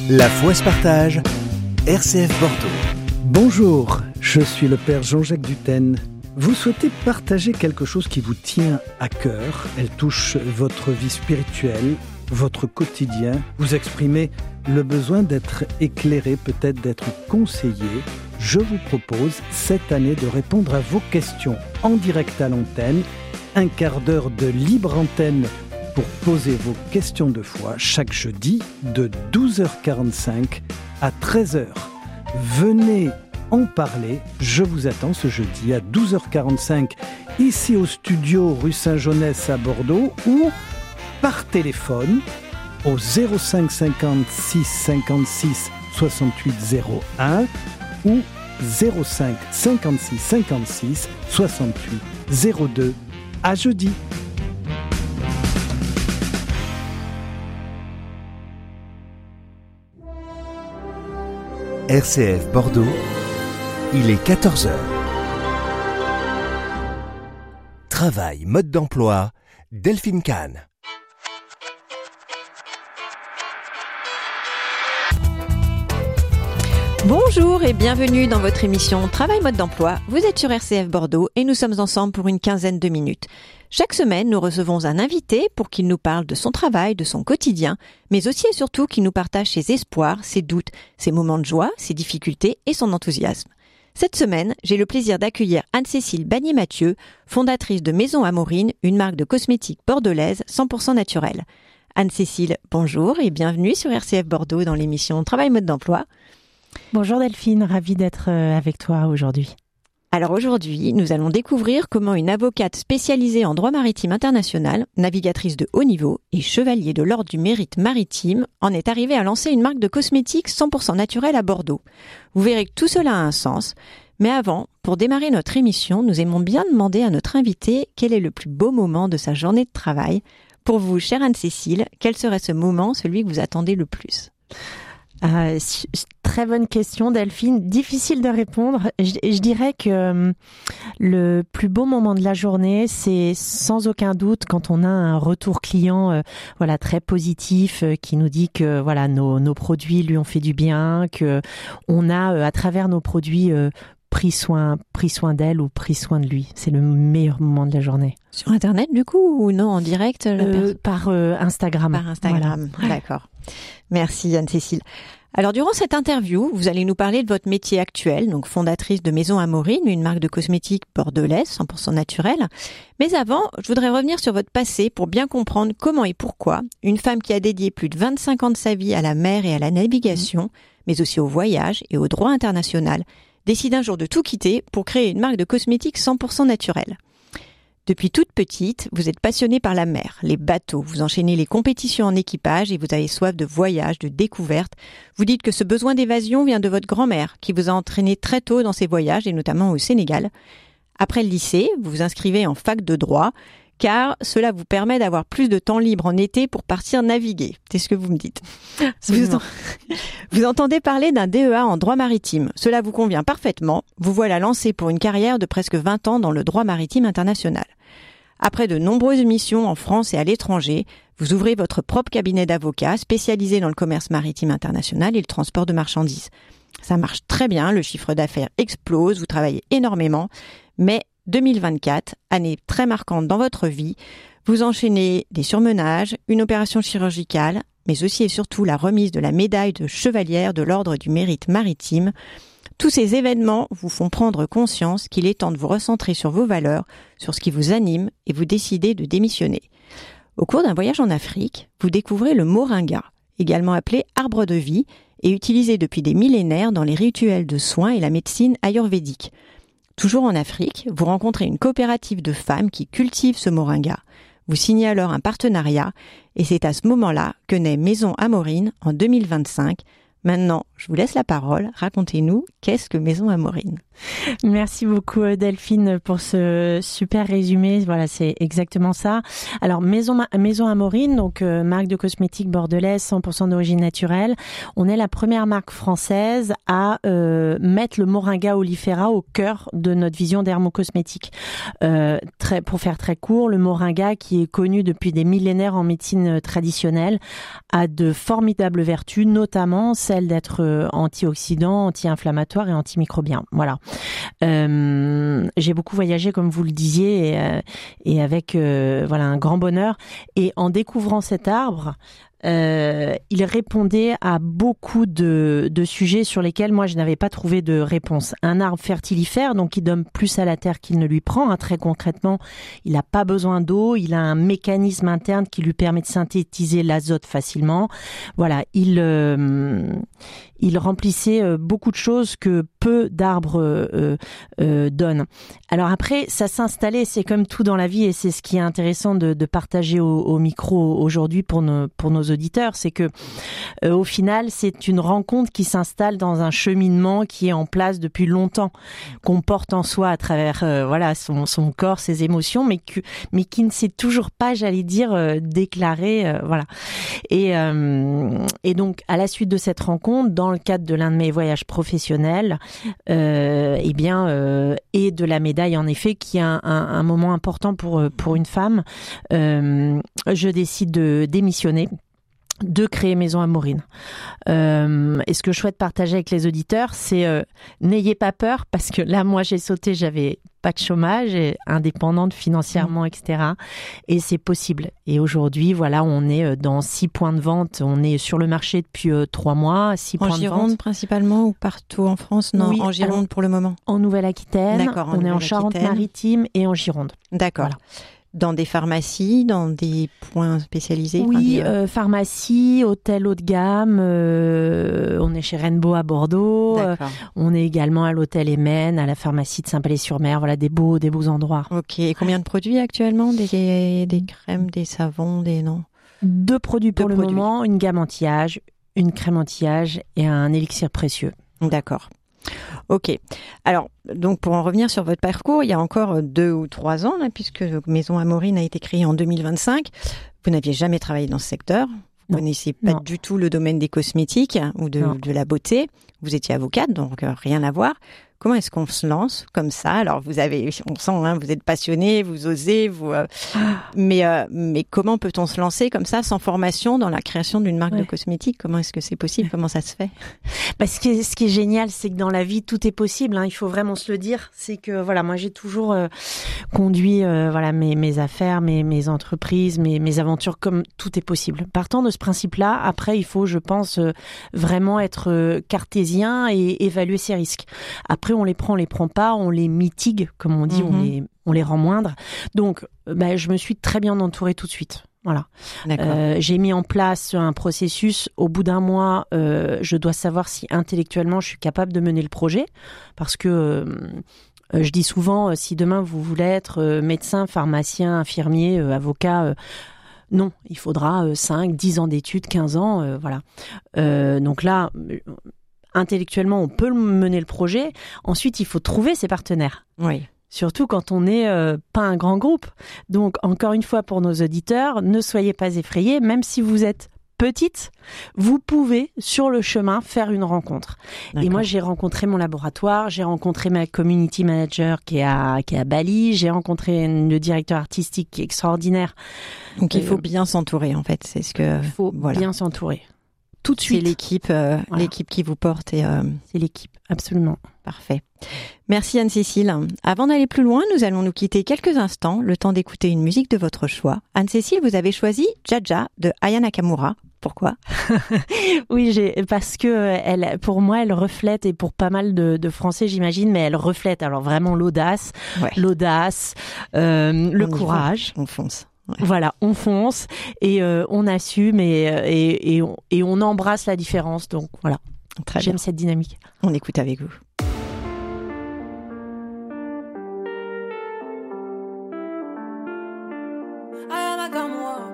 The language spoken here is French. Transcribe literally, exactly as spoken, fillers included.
La foi se partage, R C F Bordeaux. Bonjour, je suis le Père Jean-Jacques Dutène. Vous souhaitez partager quelque chose qui vous tient à cœur. Elle touche votre vie spirituelle, votre quotidien. Vous exprimez le besoin d'être éclairé, peut-être d'être conseillé. Je vous propose cette année de répondre à vos questions en direct à l'antenne. Un quart d'heure de libre antenne pour poser vos questions de foi chaque jeudi de douze heures quarante-cinq à treize heures. Venez en parler, je vous attends ce jeudi à douze heures quarante-cinq ici au studio rue Saint-Genès à Bordeaux ou par téléphone au zéro cinq cinquante-six cinquante-six soixante-huit zéro un ou zéro cinq cinquante-six cinquante-six soixante-huit zéro deux. À jeudi. R C F Bordeaux, il est quatorze heures. Travail, mode d'emploi, Delphine Kahn. Bonjour et bienvenue dans votre émission Travail mode d'emploi. Vous êtes sur R C F Bordeaux et nous sommes ensemble pour une quinzaine de minutes. Chaque semaine, nous recevons un invité pour qu'il nous parle de son travail, de son quotidien, mais aussi et surtout qu'il nous partage ses espoirs, ses doutes, ses moments de joie, ses difficultés et son enthousiasme. Cette semaine, j'ai le plaisir d'accueillir Anne-Cécile Bagné-Mathieu, fondatrice de Maison Amorine, une marque de cosmétiques bordelaise cent pour cent naturelle. Anne-Cécile, bonjour et bienvenue sur R C F Bordeaux dans l'émission Travail mode d'emploi. Bonjour Delphine, ravie d'être avec toi aujourd'hui. Alors aujourd'hui, nous allons découvrir comment une avocate spécialisée en droit maritime international, navigatrice de haut niveau et chevalier de l'ordre du mérite maritime, en est arrivée à lancer une marque de cosmétiques cent pour cent naturelle à Bordeaux. Vous verrez que tout cela a un sens. Mais avant, pour démarrer notre émission, nous aimons bien demander à notre invité quel est le plus beau moment de sa journée de travail. Pour vous, chère Anne-Cécile, quel serait ce moment, celui que vous attendez le plus ? Euh, très bonne question Delphine, difficile de répondre. Je, je dirais que euh, le plus beau moment de la journée, c'est sans aucun doute quand on a un retour client euh, voilà très positif euh, qui nous dit que voilà nos, nos produits lui ont fait du bien, que on a euh, à travers nos produits euh, pris soin pris soin d'elle ou pris soin de lui. C'est le meilleur moment de la journée. Sur Internet du coup ou non en direct la euh, pers- Par euh, Instagram. Par Instagram, voilà. D'accord. Merci Anne-Cécile. Alors durant cette interview, vous allez nous parler de votre métier actuel, donc fondatrice de Maison Amorine, une marque de cosmétiques bordelaise cent pour cent naturelle. Mais avant, je voudrais revenir sur votre passé pour bien comprendre comment et pourquoi une femme qui a dédié plus de vingt-cinq ans de sa vie à la mer et à la navigation, mais aussi au voyage et au droit international, décide un jour de tout quitter pour créer une marque de cosmétiques cent pour cent naturelle. Depuis toute petite, vous êtes passionnée par la mer, les bateaux, vous enchaînez les compétitions en équipage et vous avez soif de voyage, de découverte. Vous dites que ce besoin d'évasion vient de votre grand-mère qui vous a entraîné très tôt dans ses voyages et notamment au Sénégal. Après le lycée, vous vous inscrivez en fac de droit car cela vous permet d'avoir plus de temps libre en été pour partir naviguer. C'est ce que vous me dites. Vous, en... vous entendez parler d'un D E A en droit maritime. Cela vous convient parfaitement. Vous voilà lancé pour une carrière de presque vingt ans dans le droit maritime international. Après de nombreuses missions en France et à l'étranger, vous ouvrez votre propre cabinet d'avocats spécialisé dans le commerce maritime international et le transport de marchandises. Ça marche très bien, le chiffre d'affaires explose, vous travaillez énormément, mais deux mille vingt-quatre, année très marquante dans votre vie, vous enchaînez des surmenages, une opération chirurgicale, mais aussi et surtout la remise de la médaille de chevalière de l'ordre du mérite maritime. Tous ces événements vous font prendre conscience qu'il est temps de vous recentrer sur vos valeurs, sur ce qui vous anime et vous décidez de démissionner. Au cours d'un voyage en Afrique, vous découvrez le moringa, également appelé arbre de vie et utilisé depuis des millénaires dans les rituels de soins et la médecine ayurvédique. Toujours en Afrique, vous rencontrez une coopérative de femmes qui cultive ce moringa. Vous signez alors un partenariat et c'est à ce moment-là que naît Maison Amorine en deux mille vingt-cinq. Maintenant, je vous laisse la parole. Racontez-nous, qu'est-ce que Maison Amorine ? Merci beaucoup Delphine pour ce super résumé. Voilà, c'est exactement ça. Alors Maison Maison Amorine, donc euh, marque de cosmétiques bordelaise cent pour cent d'origine naturelle. On est la première marque française à euh, mettre le Moringa oleifera au cœur de notre vision dermocosmétique. Euh, très, pour faire très court, le Moringa, qui est connu depuis des millénaires en médecine traditionnelle, a de formidables vertus, notamment celle d'être euh, antioxydant, anti-inflammatoire et antimicrobien. Voilà. Euh, j'ai beaucoup voyagé, comme vous le disiez, et, euh, et avec euh, voilà un grand bonheur. Et en découvrant cet arbre, Euh, il répondait à beaucoup de, de sujets sur lesquels moi je n'avais pas trouvé de réponse. Un arbre fertilifère, donc il donne plus à la terre qu'il ne lui prend. Hein, très concrètement, il n'a pas besoin d'eau, il a un mécanisme interne qui lui permet de synthétiser l'azote facilement. Voilà, il euh, il remplissait euh, beaucoup de choses que peu d'arbres euh, euh, donnent. Alors après, ça s'installait, c'est comme tout dans la vie, et c'est ce qui est intéressant de, de partager au, au micro aujourd'hui pour nos, pour nos auditeurs, c'est que euh, au final, c'est une rencontre qui s'installe dans un cheminement qui est en place depuis longtemps, qu'on porte en soi à travers euh, voilà son, son corps, ses émotions, mais que mais qui ne s'est toujours pas, j'allais dire, euh, déclaré, euh, voilà. Et euh, et donc à la suite de cette rencontre, dans le cadre de l'un de mes voyages professionnels, euh, eh bien euh, et de la médaille en effet, qui est un, un, un moment important pour pour une femme, euh, je décide de démissionner, de créer Maison Amorine. Euh, et ce que je souhaite partager avec les auditeurs, c'est euh, n'ayez pas peur, parce que là, moi, j'ai sauté, j'avais pas de chômage, et indépendante financièrement, et cetera. Et c'est possible. Et aujourd'hui, voilà, on est dans six points de vente. On est sur le marché depuis euh, trois mois, six points de vente. En Gironde principalement ou partout en France ? Non, oui, en Gironde alors, pour le moment. En Nouvelle-Aquitaine. D'accord, en on Nouvelle-Aquitaine. est en Charente-Maritime et en Gironde. D'accord. Voilà. Dans des pharmacies, dans des points spécialisés ? Oui, enfin, des... euh, pharmacie, hôtel haut de gamme, euh, on est chez Rainbow à Bordeaux, euh, on est également à l'hôtel Emen, à la pharmacie de Saint-Palais-sur-Mer, voilà, des beaux, des beaux endroits. Ok, et combien de produits actuellement ? Des, des crèmes, des savons, des noms ? Deux produits pour Deux le produits. moment, une gamme anti-âge, une crème anti-âge et un élixir précieux. D'accord. Ok. Alors, donc pour en revenir sur votre parcours, il y a encore deux ou trois ans, là, puisque Maison Amorine a été créée en deux mille vingt-cinq, vous n'aviez jamais travaillé dans ce secteur. Vous ne connaissiez pas non. du tout le domaine des cosmétiques ou de, de la beauté. Vous étiez avocate, donc euh, rien à voir. Comment est-ce qu'on se lance comme ça ? Alors, vous avez, on sent, hein, vous êtes passionné, vous osez, vous. Euh, mais, euh, mais comment peut-on se lancer comme ça, sans formation, dans la création d'une marque ouais. de cosmétiques ? Comment est-ce que c'est possible ? Comment ça se fait ? Bah, ce qui est, ce qui est génial, c'est que dans la vie, tout est possible. Hein, il faut vraiment se le dire. C'est que voilà, moi, j'ai toujours euh, conduit euh, voilà mes, mes affaires, mes, mes entreprises, mes, mes aventures comme tout est possible. Partant de ce principe-là, après, il faut, je pense, euh, vraiment être euh, cartésien et évaluer ses risques. Après, on les prend, on les prend pas, on les mitigue, comme on dit, mm-hmm. on les, on les rend moindres. Donc, bah, je me suis très bien entourée tout de suite. Voilà. Euh, j'ai mis en place un processus. Au bout d'un mois, euh, je dois savoir si intellectuellement je suis capable de mener le projet, parce que euh, je dis souvent, si demain vous voulez être euh, médecin, pharmacien, infirmier, euh, avocat. Euh, Non, il faudra euh, cinq, dix ans d'études, quinze ans, euh, voilà. Euh, donc là, intellectuellement, on peut mener le projet. Ensuite, il faut trouver ses partenaires. Oui. Surtout quand on n'est euh, pas un grand groupe. Donc, encore une fois, pour nos auditeurs, ne soyez pas effrayés. Même si vous êtes petite, vous pouvez, sur le chemin, faire une rencontre. D'accord. Et moi, j'ai rencontré mon laboratoire, j'ai rencontré ma community manager qui est à, qui est à Bali, j'ai rencontré le directeur artistique qui est extraordinaire. Donc, il faut euh, bien s'entourer, en fait. C'est ce que... Il faut voilà. bien s'entourer. Tout de suite. C'est l'équipe, euh, voilà. l'équipe qui vous porte. Et, euh... C'est l'équipe, absolument. Parfait. Merci Anne-Cécile. Avant d'aller plus loin, nous allons nous quitter quelques instants, le temps d'écouter une musique de votre choix. Anne-Cécile, vous avez choisi Jaja de Aya Nakamura. Pourquoi ? Oui, j'ai, parce que elle, pour moi, elle reflète, et pour pas mal de, de Français, j'imagine, mais elle reflète alors vraiment l'audace, ouais. l'audace, euh, le on courage. On fonce. Ouais. Voilà, on fonce et euh, on assume et, et, et, on, et on embrasse la différence. Donc voilà, Très j'aime bien. Cette dynamique. On écoute avec vous. Aya Nakamura,